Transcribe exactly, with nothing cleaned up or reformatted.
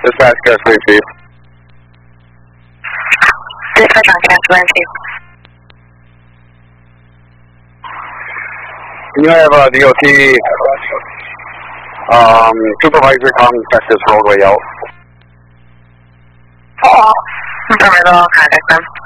Dispatch, gasoline, chief. Dispatch on gasoline, chief. Can you have uh, D O T um, supervisor come check this roadway out? Oh, affirmative, I'll contact them.